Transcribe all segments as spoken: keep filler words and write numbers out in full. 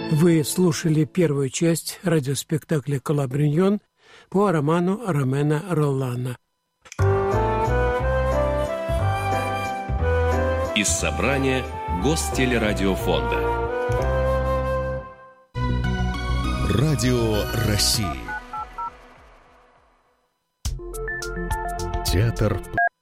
Вы слушали первую часть радиоспектакля «Калабриньон» по роману Ромена Роллана. Из собрания Гостелерадиофонда. Радио России. Театр.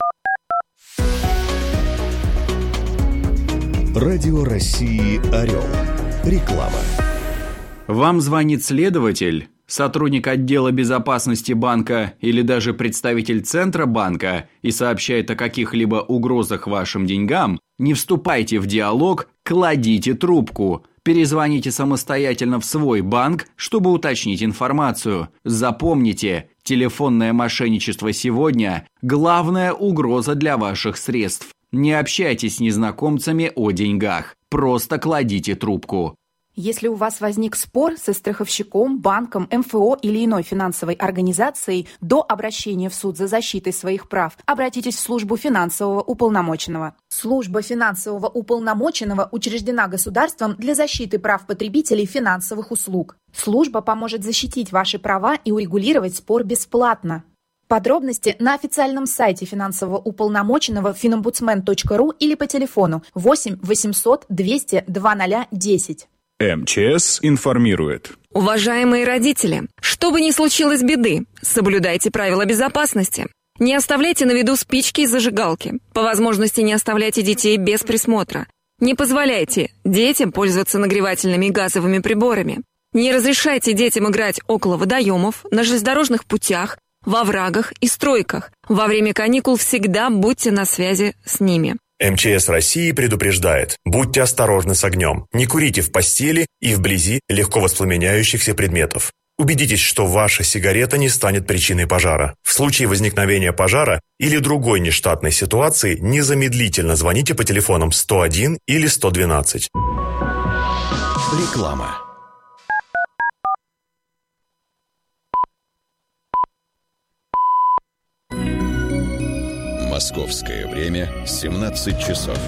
Радио России «Орел». Реклама. Вам звонит следователь, сотрудник отдела безопасности банка или даже представитель центра банка и сообщает о каких-либо угрозах вашим деньгам, не вступайте в диалог, кладите трубку. Перезвоните самостоятельно в свой банк, чтобы уточнить информацию. Запомните, телефонное мошенничество сегодня – главная угроза для ваших средств. Не общайтесь с незнакомцами о деньгах. Просто кладите трубку. Если у вас возник спор со страховщиком, банком, эм эф о или иной финансовой организацией, до обращения в суд за защитой своих прав обратитесь в службу финансового уполномоченного. Служба финансового уполномоченного учреждена государством для защиты прав потребителей финансовых услуг. Служба поможет защитить ваши права и урегулировать спор бесплатно. Подробности на официальном сайте финансового уполномоченного финомбудсмен точка ру или по телефону восемь восемьсот двести два ноль десять. эм че эс информирует. Уважаемые родители, что бы ни случилось беды, соблюдайте правила безопасности. Не оставляйте на виду спички и зажигалки. По возможности не оставляйте детей без присмотра. Не позволяйте детям пользоваться нагревательными газовыми приборами. Не разрешайте детям играть около водоемов, на железнодорожных путях, во оврагах и стройках. Во время каникул всегда будьте на связи с ними. эм че эс России предупреждает: будьте осторожны с огнем, не курите в постели и вблизи легко воспламеняющихся предметов. Убедитесь, что ваша сигарета не станет причиной пожара. В случае возникновения пожара или другой нештатной ситуации незамедлительно звоните по телефонам сто один или сто двенадцать. Реклама. Московское время семнадцать часов.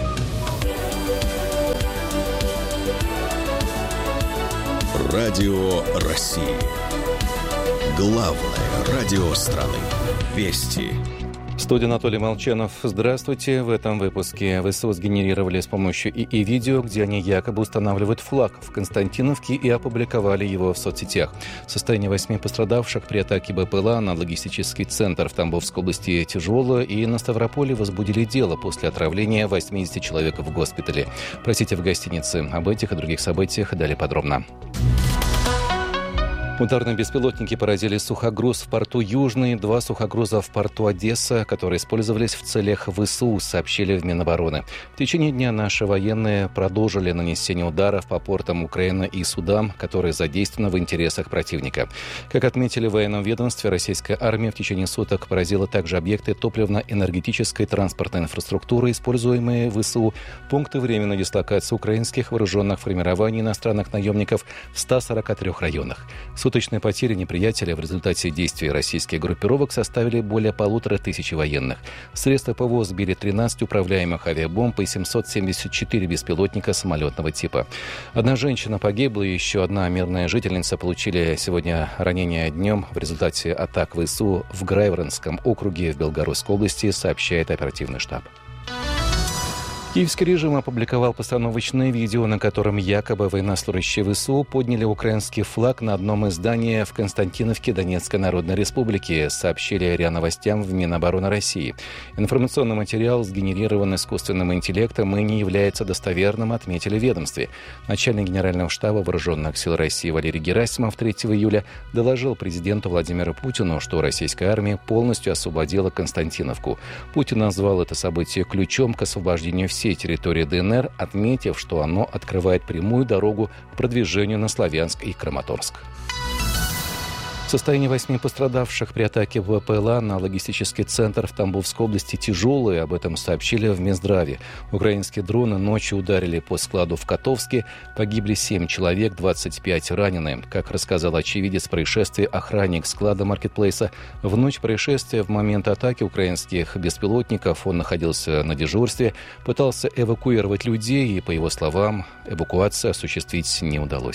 Радио России. Главное радио страны. Вести. В студии Анатолий Молчанов. Здравствуйте. В этом выпуске ВСУ сгенерировали с помощью ИИ видео, где они якобы устанавливают флаг в Константиновке и опубликовали его в соцсетях. Состояние восьми пострадавших при атаке БПЛА на логистический центр в Тамбовской области тяжелое, и на Ставрополе возбудили дело после отравления восемьдесят человек в госпитале. Просите в гостинице. Об этих и других событиях далее подробно. Ударные беспилотники поразили сухогруз в порту Южный, два сухогруза в порту Одесса, которые использовались в целях ВСУ, сообщили в Минобороны. В течение дня наши военные продолжили нанесение ударов по портам Украины и судам, которые задействованы в интересах противника. Как отметили в военном ведомстве, российская армия в течение суток поразила также объекты топливно-энергетической транспортной инфраструктуры, используемые ВСУ, пункты временной дислокации украинских вооруженных формирований иностранных наемников в ста сорока трёх районах. Суточные потери неприятеля в результате действий российских группировок составили более полутора тысячи военных. Средства ПВО сбили тринадцать управляемых авиабомб и семьсот семьдесят четыре беспилотника самолетного типа. Одна женщина погибла, и еще одна мирная жительница получили сегодня ранения днем в результате атак ВСУ в Грайворонском округе в Белгородской области, сообщает оперативный штаб. Киевский режим опубликовал постановочное видео, на котором якобы военнослужащие ВСУ подняли украинский флаг на одном из зданий в Константиновке Донецкой Народной Республики, сообщили РИА Новостям в Минобороны России. Информационный материал сгенерирован искусственным интеллектом и не является достоверным, отметили в ведомстве. Начальник Генерального штаба Вооруженных сил России Валерий Герасимов третьего июля доложил президенту Владимиру Путину, что российская армия полностью освободила Константиновку. Путин назвал это событие ключом к освобождению всей всей территории ДНР, отметив, что оно открывает прямую дорогу к продвижению на Славянск и Краматорск. Состояние восьми пострадавших при атаке БПЛА на логистический центр в Тамбовской области тяжелое, об этом сообщили в Минздраве. Украинские дроны ночью ударили по складу в Котовске, погибли семь человек, двадцать пять ранены. Как рассказал очевидец происшествия, охранник склада маркетплейса, в ночь происшествия в момент атаки украинских беспилотников он находился на дежурстве, пытался эвакуировать людей, и, по его словам, эвакуацию осуществить не удалось.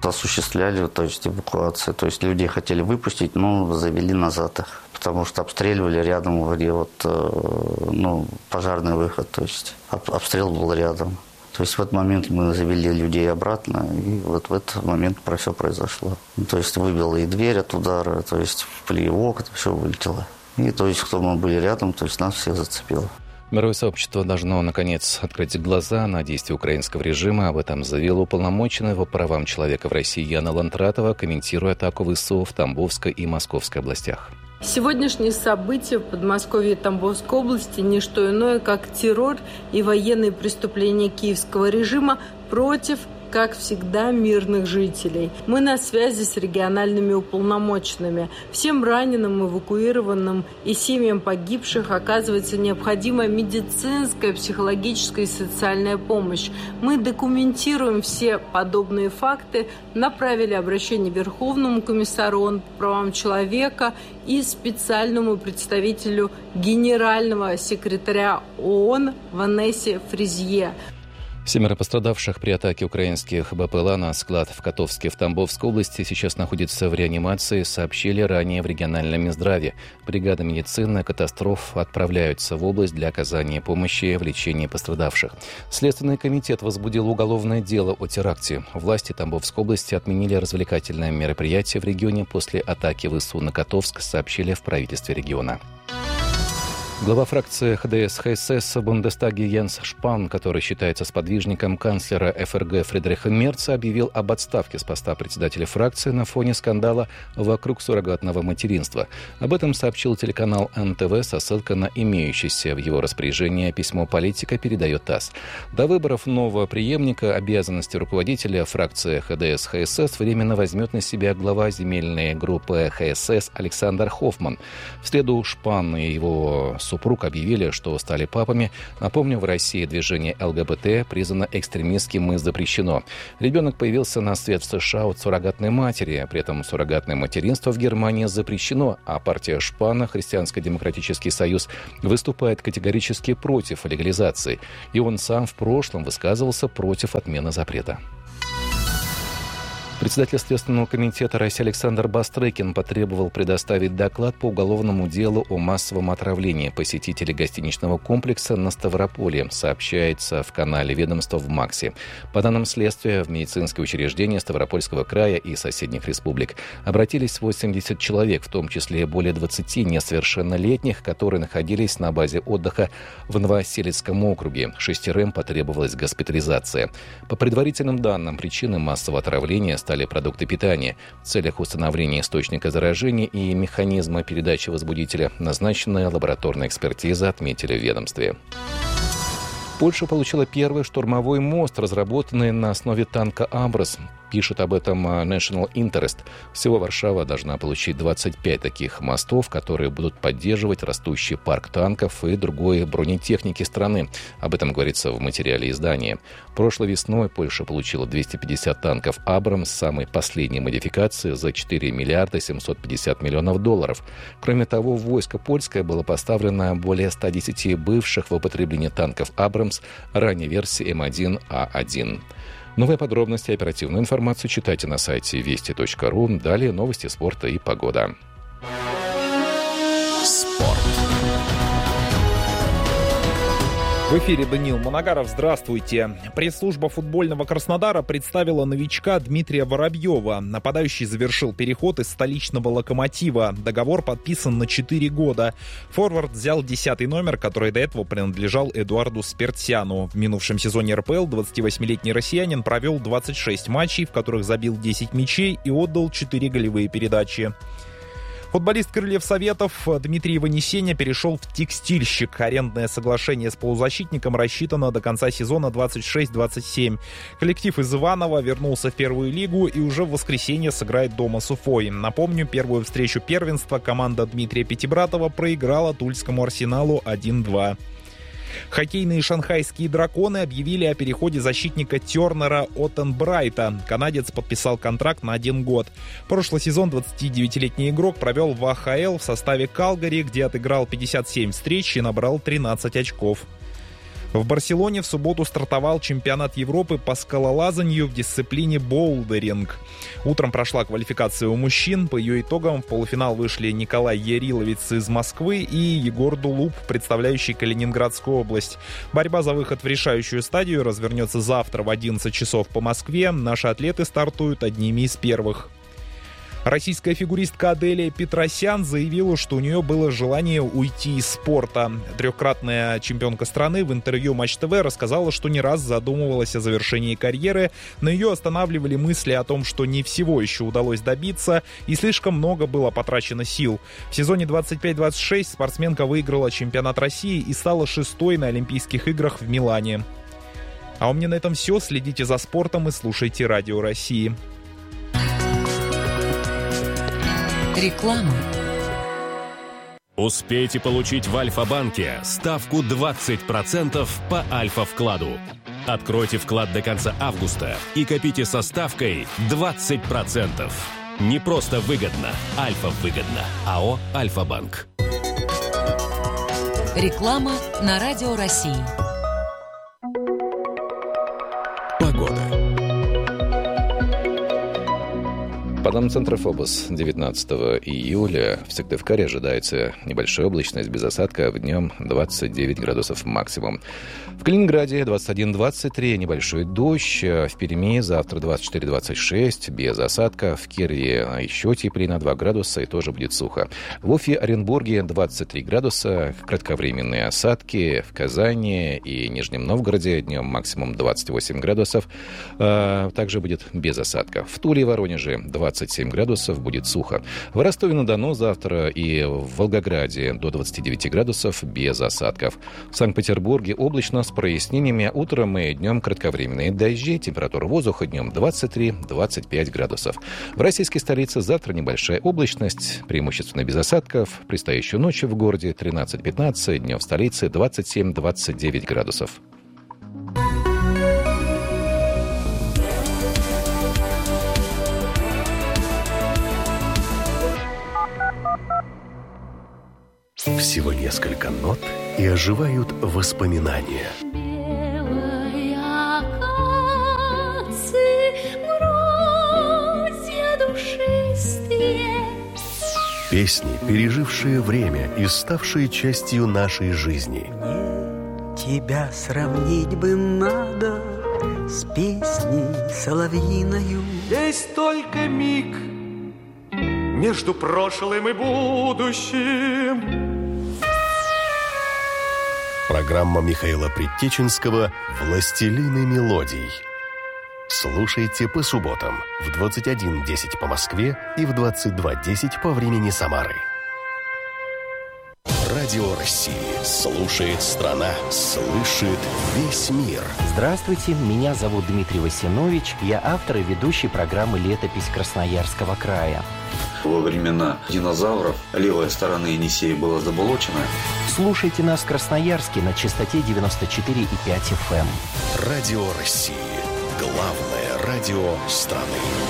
осуществляли, то есть эвакуацию. То есть людей хотели выпустить, но завели назад их, потому что обстреливали рядом, где вот, ну, пожарный выход, то есть обстрел был рядом. То есть в этот момент мы завели людей обратно, и вот в этот момент все произошло. То есть выбило и дверь от удара, то есть в плевок, все вылетело. И то есть кто мы были рядом, то есть нас всех зацепило. Мировое сообщество должно, наконец, открыть глаза на действия украинского режима. Об этом заявила уполномоченная по правам человека в России Яна Лантратова, комментируя атаку ВСУ в Тамбовской и Московской областях. Сегодняшние события в Подмосковье и Тамбовской области – не что иное, как террор и военные преступления киевского режима против, как всегда, мирных жителей. Мы на связи с региональными уполномоченными. Всем раненым, эвакуированным и семьям погибших оказывается необходимая медицинская, психологическая и социальная помощь. Мы документируем все подобные факты, направили обращение Верховному комиссару ООН по правам человека и специальному представителю генерального секретаря ООН Ванессе Фризье. Семеро пострадавших при атаке украинских БПЛА на склад в Котовске в Тамбовской области сейчас находятся в реанимации, сообщили ранее в региональном Минздраве. Бригады медицины катастроф отправляются в область для оказания помощи в лечении пострадавших. Следственный комитет возбудил уголовное дело о теракте. Власти Тамбовской области отменили развлекательное мероприятие в регионе после атаки ВСУ на Котовск, сообщили в правительстве региона. Глава фракции ХДС-ХСС в Бундестаге Йенс Шпан, который считается сподвижником канцлера ФРГ Фридриха Мерца, объявил об отставке с поста председателя фракции на фоне скандала вокруг суррогатного материнства. Об этом сообщил телеканал эн тэ вэ со ссылкой на имеющееся в его распоряжении письмо политика, передает ТАСС. До выборов нового преемника обязанности руководителя фракции ХДС-ХСС временно возьмет на себя глава земельной группы ХСС Александр Хоффман. В среду Шпан и его супруг объявили, что стали папами. Напомню, в России движение эл гэ бэ тэ признано экстремистским и запрещено. Ребенок появился на свет в США от суррогатной матери. При этом суррогатное материнство в Германии запрещено, а партия Шпана, Христианско-демократический союз, выступает категорически против легализации. И он сам в прошлом высказывался против отмены запрета. Председатель Следственного комитета России Александр Бастрыкин потребовал предоставить доклад по уголовному делу о массовом отравлении посетителей гостиничного комплекса на Ставрополье, сообщается в канале ведомства в МАКСе. По данным следствия, в медицинские учреждения Ставропольского края и соседних республик обратились восемьдесят человек, в том числе более двадцати несовершеннолетних, которые находились на базе отдыха в Новоселицком округе. Шестерым потребовалась госпитализация. По предварительным данным, причиной массового отравления стали продукты питания. В целях установления источника заражения и механизма передачи возбудителя назначенная лабораторная экспертиза, отметили в ведомстве. Польша получила первый штурмовой мост, разработанный на основе танка «Абрамс». Пишет об этом National Interest. Всего Варшава должна получить двадцать пять таких мостов, которые будут поддерживать растущий парк танков и другой бронетехники страны. Об этом говорится в материале издания. Прошлой весной Польша получила двести пятьдесят танков «Абрамс» самой последней модификации за четыре миллиарда семьсот пятьдесят миллионов долларов. Кроме того, в войско польское было поставлено более ста десяти бывших в употреблении танков «Абрамс» ранней версии эм один а один. Новые подробности и оперативную информацию читайте на сайте вести точка ру. Далее новости спорта и погода. Спорт. В эфире Даниил Моногаров. Здравствуйте. Пресс-служба футбольного Краснодара представила новичка Дмитрия Воробьева. Нападающий завершил переход из столичного «Локомотива». Договор подписан на четыре года. Форвард взял десятый номер, который до этого принадлежал Эдуарду Спиртсяну. В минувшем сезоне эр пэ эл двадцативосьмилетний россиянин провел двадцать шесть матчей, в которых забил десять мячей и отдал четыре голевые передачи. Футболист «Крыльев Советов» Дмитрий Ванесеня перешел в «Текстильщик». Арендное соглашение с полузащитником рассчитано до конца сезона двадцать шесть двадцать семь. Коллектив из Иваново вернулся в первую лигу и уже в воскресенье сыграет дома с Уфой. Напомню, первую встречу первенства команда Дмитрия Пятибратова проиграла Тульскому «Арсеналу» один-два. Хоккейные шанхайские «Драконы» объявили о переходе защитника Тернера Оттенбрайта. Канадец подписал контракт на один год. Прошлый сезон двадцатидевятилетний игрок провел в а ха эл в составе Калгари, где отыграл пятьдесят семь встреч и набрал тринадцать очков. В Барселоне в субботу стартовал чемпионат Европы по скалолазанию в дисциплине боулдеринг. Утром прошла квалификация у мужчин. По ее итогам в полуфинал вышли Николай Яриловец из Москвы и Егор Дулуп, представляющий Калининградскую область. Борьба за выход в решающую стадию развернется завтра в одиннадцать часов по Москве. Наши атлеты стартуют одними из первых. Российская фигуристка Аделия Петросян заявила, что у нее было желание уйти из спорта. Трехкратная чемпионка страны в интервью Матч ТВ рассказала, что не раз задумывалась о завершении карьеры, но ее останавливали мысли о том, что не всего еще удалось добиться и слишком много было потрачено сил. В сезоне двадцать пять двадцать шесть спортсменка выиграла чемпионат России и стала шестой на Олимпийских играх в Милане. А у меня на этом все. Следите за спортом и слушайте Радио России. Реклама. Успейте получить в Альфа-банке ставку двадцать процентов по Альфа-вкладу. Откройте вклад до конца августа и копите со ставкой двадцать процентов. Не просто выгодно, Альфа-выгодно. АО «Альфа-банк». Реклама на Радио России. Погода. По данным Центра ФОБОС, девятнадцатого июля в Сыктывкаре ожидается небольшая облачность без осадков, днем двадцать девять градусов максимум. В Калининграде двадцать один двадцать три, небольшой дождь. В Перми завтра двадцать четыре двадцать шесть, без осадков. В Кирове еще теплее на два градуса и тоже будет сухо. В Уфе, Оренбурге двадцать три градуса, кратковременные осадки. В Казани и Нижнем Новгороде днем максимум двадцать восемь градусов. Также будет без осадков. В Туле и Воронеже двадцать семь градусов, будет сухо. В Ростове-на-Дону завтра и в Волгограде до двадцати девяти градусов без осадков. В Санкт-Петербурге облачно с прояснениями. Утром и днем кратковременные дожди. Температура воздуха днем двадцать три двадцать пять градусов. В российской столице завтра небольшая облачность, преимущественно без осадков. Предстоящую ночь в городе тринадцать пятнадцать, днем в столице двадцать семь двадцать девять градусов. Всего несколько нот, и оживают воспоминания. Белые акации, гроздья душистые. Песни, пережившие время и ставшие частью нашей жизни. Тебя сравнить бы надо с песней соловьиною. Есть только миг между прошлым и будущим. Программа Михаила Предтеченского «Властелины мелодий». Слушайте по субботам в двадцать один десять по Москве и в двадцать два десять по времени Самары. Радио России. Слушает страна, слышит весь мир. Здравствуйте, меня зовут Дмитрий Васинович. Я автор и ведущий программы «Летопись Красноярского края». Во времена динозавров левая сторона Енисея была заболочена. Слушайте нас в Красноярске на частоте девяносто четыре и пять эф эм. Радио России. Главное радио страны.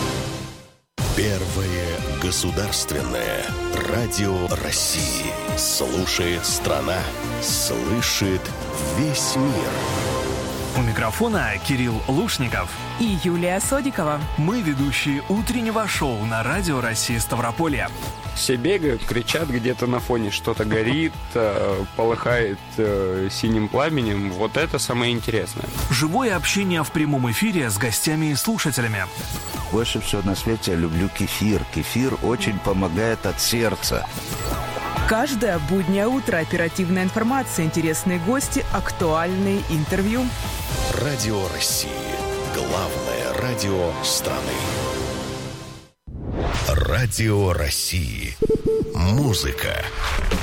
Первое государственное радио России. Слушает страна, слышит весь мир. У микрофона Кирилл Лушников и Юлия Содикова. Мы ведущие утреннего шоу на Радио России Ставрополье. Все бегают, кричат, где-то на фоне что-то горит, полыхает синим пламенем. Вот это самое интересное. Живое общение в прямом эфире с гостями и слушателями. Больше всего на свете я люблю кефир. Кефир очень помогает от сердца. Каждое буднее утро оперативная информация, интересные гости, актуальные интервью. Радио России. Главное радио страны. Радио России. Музыка.